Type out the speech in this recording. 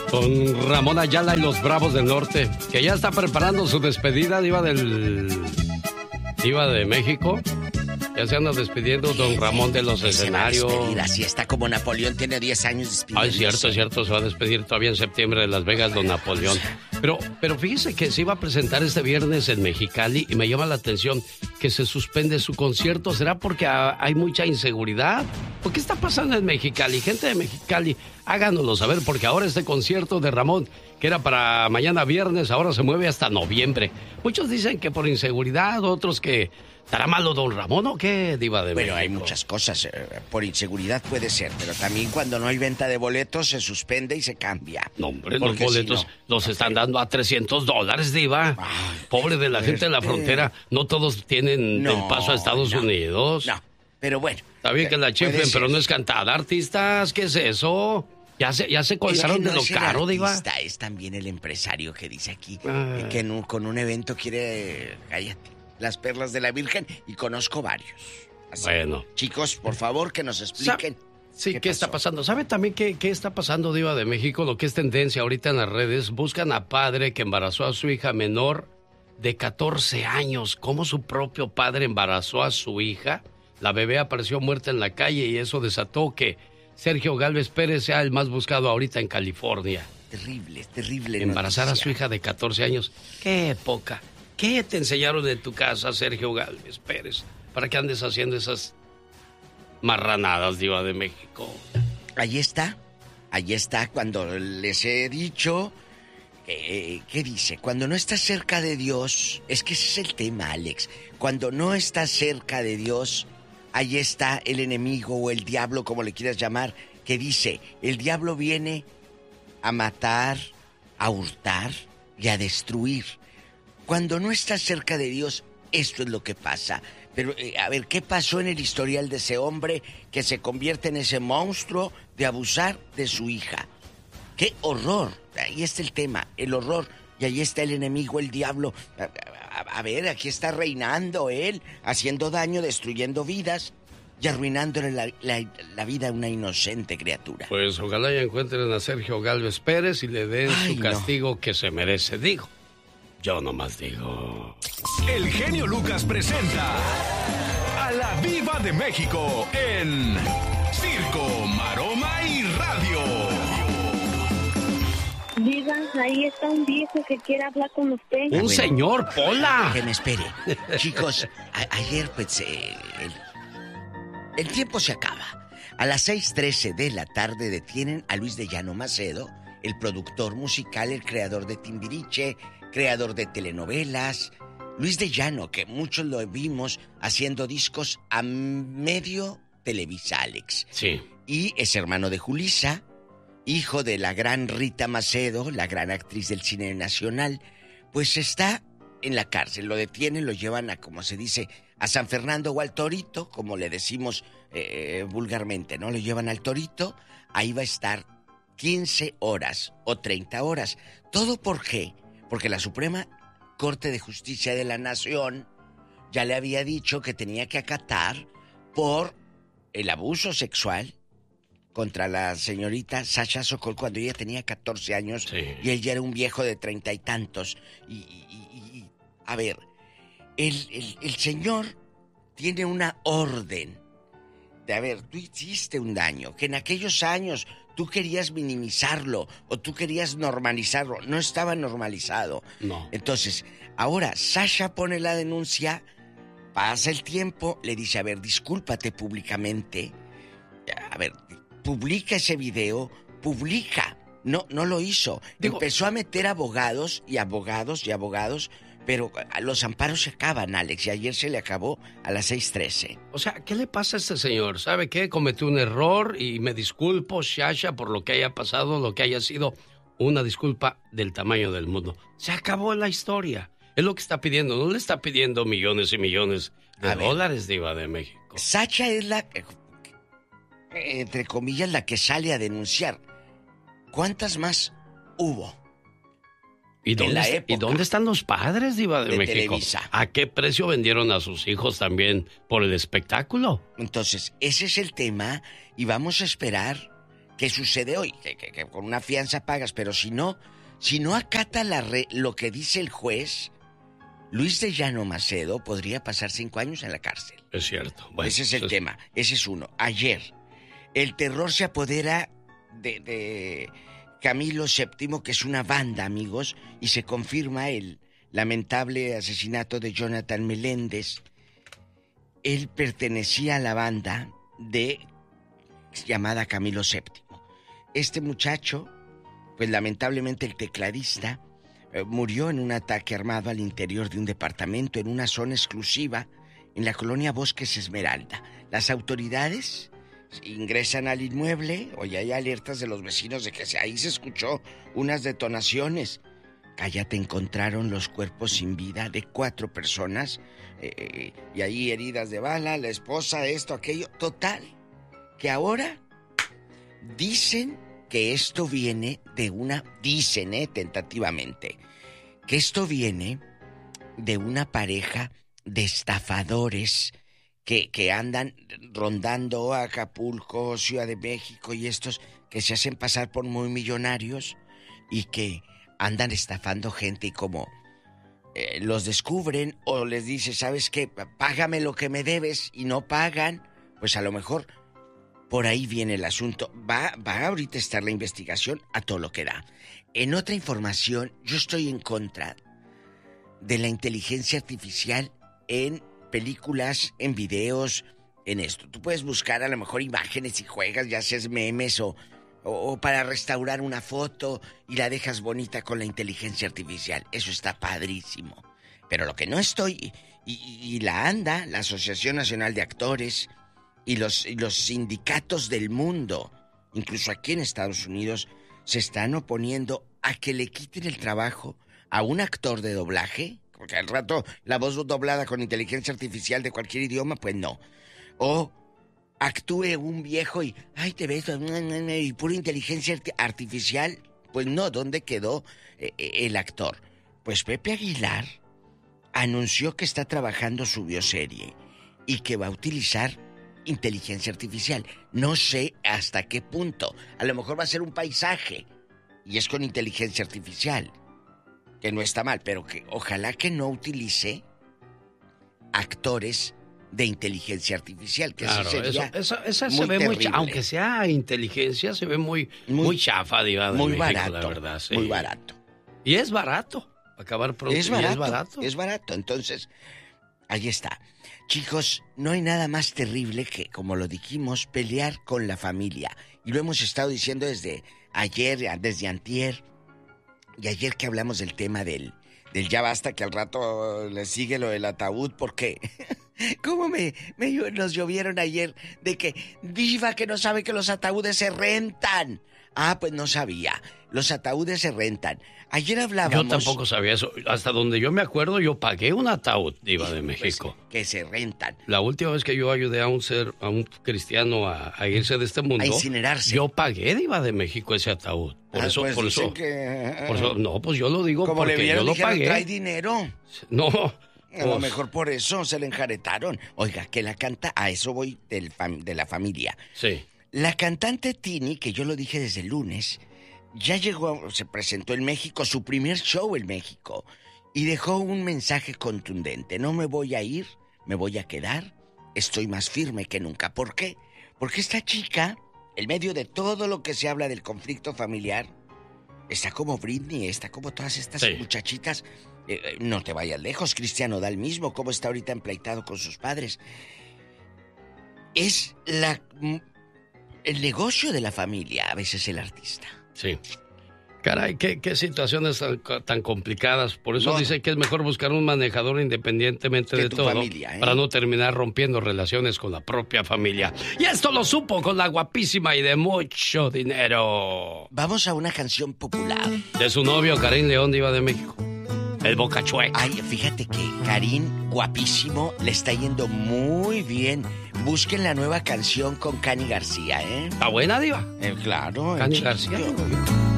Con Ramón Ayala y los Bravos del Norte, que ya está preparando su despedida, Diva de México. Ya se anda despidiendo don Ramón de los escenarios. Así está como Napoleón, tiene 10 años despidiéndose. Ay, cierto, se va a despedir todavía en septiembre de Las Vegas don Napoleón. Pero fíjese que se iba a presentar este viernes en Mexicali y me llama la atención que se suspende su concierto. ¿Será porque hay mucha inseguridad? ¿O qué está pasando en Mexicali? Gente de Mexicali, háganoslo saber, porque ahora este concierto de Ramón, que era para mañana viernes, ahora se mueve hasta noviembre. Muchos dicen que por inseguridad, otros que... ¿Estará malo don Ramón o qué, Diva de México? Bueno, hay muchas cosas. Por inseguridad puede ser, pero también cuando no hay venta de boletos se suspende y se cambia. No, hombre, los boletos los están dando a $300, Diva. Ay, pobre de la gente de la frontera. No todos tienen el paso a Estados Unidos. No, pero bueno. Está bien que la chiflen, pero no es cantada. Artistas, ¿qué es eso? Ya se colgaron de lo caro, Diva. Es también el empresario que dice aquí que con un evento quiere... Cállate. Las perlas de la Virgen, y conozco varios. Así, bueno. Chicos, por favor, que nos expliquen. Sí, ¿qué está pasando? ¿Sabe también qué está pasando, Diva de México? Lo que es tendencia ahorita en las redes. Buscan a padre que embarazó a su hija menor de 14 años. ¿Cómo su propio padre embarazó a su hija? La bebé apareció muerta en la calle y eso desató que Sergio Gálvez Pérez sea el más buscado ahorita en California. Terrible. Embarazar a su hija de 14 años. ¡Qué época! ¿Qué te enseñaron en tu casa, Sergio Gálvez Pérez, para que andes haciendo esas marranadas, Diva de México? Ahí está cuando les he dicho, ¿qué dice? Cuando no estás cerca de Dios, es que ese es el tema, Alex. Cuando no estás cerca de Dios, ahí está el enemigo o el diablo, como le quieras llamar, que dice, el diablo viene a matar, a hurtar y a destruir. Cuando no estás cerca de Dios, esto es lo que pasa. Pero, a ver, ¿qué pasó en el historial de ese hombre que se convierte en ese monstruo de abusar de su hija? ¡Qué horror! Ahí está el tema, el horror. Y ahí está el enemigo, el diablo. A ver, aquí está reinando él, haciendo daño, destruyendo vidas y arruinándole la vida a una inocente criatura. Pues ojalá ya encuentren a Sergio Gálvez Pérez y le den su castigo que se merece, digo. Yo nomás digo. El genio Lucas presenta a la Diva de México en Circo, Maroma y Radio. Diva, ahí está un viejo que quiere hablar con usted. ¡Un señor, Pola! Que me espere. Chicos, ayer pues el tiempo se acaba. A las 6:13 de la tarde detienen a Luis de Llano Macedo, el productor musical, el creador de Timbiriche, creador de telenovelas. Luis de Llano, que muchos lo vimos haciendo discos a medio Televisa, Alex. Sí. Y es hermano de Julissa, hijo de la gran Rita Macedo, la gran actriz del cine nacional. Pues está en la cárcel, lo detienen, lo llevan a, como se dice, a San Fernando o al Torito, como le decimos vulgarmente, ¿no? Lo llevan al Torito, ahí va a estar 15 horas o 30 horas. ¿Todo por qué? Porque la Suprema Corte de Justicia de la Nación ya le había dicho que tenía que acatar por el abuso sexual contra la señorita Sasha Sokol cuando ella tenía 14 años, sí, y él ya era un viejo de 30 y tantos. A ver, el señor tiene una orden de, a ver, tú hiciste un daño, que en aquellos años tú querías minimizarlo o tú querías normalizarlo. No estaba normalizado. No. Entonces, ahora Sasha pone la denuncia, pasa el tiempo, le dice, a ver, discúlpate públicamente. A ver, publica ese video, publica. No lo hizo. Empezó a meter abogados, pero los amparos se acaban, Alex, y ayer se le acabó a las 6:13. O sea, ¿qué le pasa a este señor? ¿Sabe qué? Cometió un error y me disculpo, Sasha, por lo que haya pasado, lo que haya sido. Una disculpa del tamaño del mundo. Se acabó la historia. Es lo que está pidiendo. No le está pidiendo millones y millones de dólares, Diva de México. Sasha es la, entre comillas, la que sale a denunciar. ¿Cuántas más hubo? ¿Y dónde están los padres, Diva de México? Televisa. ¿A qué precio vendieron a sus hijos también por el espectáculo? Entonces, ese es el tema y vamos a esperar ¿Qué sucede hoy? Que con una fianza pagas, pero si no acata lo que dice el juez, Luis de Llano Macedo podría pasar 5 años en la cárcel. Es cierto. Bueno, ese es el tema, ese es uno. Ayer, el terror se apodera de Camilo VII, que es una banda, amigos, y se confirma el lamentable asesinato de Jonathan Meléndez. Él pertenecía a la banda llamada Camilo VII. Este muchacho, pues lamentablemente el tecladista, murió en un ataque armado al interior de un departamento en una zona exclusiva en la colonia Bosques Esmeralda. Las autoridades ingresan al inmueble, hoy hay alertas de los vecinos de que ahí se escuchó unas detonaciones. Cállate, encontraron los cuerpos sin vida de 4 personas y ahí heridas de bala, la esposa, esto, aquello. Total, que ahora dicen que esto viene de dicen, tentativamente, que esto viene de una pareja de estafadores que andan rondando Acapulco, Ciudad de México y estos que se hacen pasar por muy millonarios y que andan estafando gente y como los descubren o les dice, ¿sabes qué? Págame lo que me debes y no pagan, pues a lo mejor por ahí viene el asunto. Va ahorita a estar la investigación a todo lo que da. En otra información, yo estoy en contra de la inteligencia artificial en películas, en videos, en esto. Tú puedes buscar a lo mejor imágenes y juegas, ya seas memes o para restaurar una foto y la dejas bonita con la inteligencia artificial. Eso está padrísimo. Pero lo que no estoy, y la ANDA, la Asociación Nacional de Actores, y los sindicatos del mundo, incluso aquí en Estados Unidos, se están oponiendo a que le quiten el trabajo a un actor de doblaje, porque al rato la voz doblada con inteligencia artificial de cualquier idioma, pues no. O actúe un viejo y, ay, te ves, y pura inteligencia artificial, pues no, ¿dónde quedó el actor? Pues Pepe Aguilar anunció que está trabajando su bioserie y que va a utilizar inteligencia artificial. No sé hasta qué punto. A lo mejor va a ser un paisaje y es con inteligencia artificial, que no está mal, pero que ojalá que no utilice actores de inteligencia artificial, que claro, sería esa se ve muy, aunque sea inteligencia, se ve muy chafa, diva de México, barato, la verdad, sí. Muy barato. Y es barato, acabar pronto. Es barato. Entonces, ahí está. Chicos, no hay nada más terrible que, como lo dijimos, pelear con la familia. Y lo hemos estado diciendo desde ayer, desde antier. Y ayer que hablamos del tema del ya basta, que al rato le sigue lo del ataúd, porque ¿cómo nos llovieron ayer de que diva que no sabe que los ataúdes se rentan? Ah, pues no sabía. Los ataúdes se rentan. Ayer hablábamos... Yo tampoco sabía eso. Hasta donde yo me acuerdo, yo pagué un ataúd, diva de México. Pues, que se rentan. La última vez que yo ayudé a un cristiano a irse de este mundo... A incinerarse. Yo pagué, diva de México, ese ataúd. Por eso... No, pues yo lo digo como porque le vieron, yo lo dijeron, pagué. ¿Trae dinero? No. A lo mejor por eso se le enjaretaron. Oiga, que la canta... A eso voy de la familia. Sí. La cantante Tini, que yo lo dije desde el lunes... Ya se presentó en México, su primer show en México, y dejó un mensaje contundente. No me voy a ir, me voy a quedar, estoy más firme que nunca. ¿Por qué? Porque esta chica, en medio de todo lo que se habla del conflicto familiar, está como Britney, está como todas estas muchachitas. No te vayas lejos, Cristian Nodal mismo, cómo está ahorita empleitado con sus padres. Es el negocio de la familia, a veces el artista. Sí. Caray, qué situaciones tan complicadas. Por eso dicen que es mejor buscar un manejador independientemente de todo, familia, para no terminar rompiendo relaciones con la propia familia. Y esto lo supo con la guapísima y de mucho dinero. Vamos a una canción popular. De su novio, Karim León, diva de México. El Boca Chueca. Ay, fíjate que Karim, guapísimo, le está yendo muy bien. Busquen la nueva canción con Cani García, ¿eh? ¿Está buena, diva? Claro. Cani García.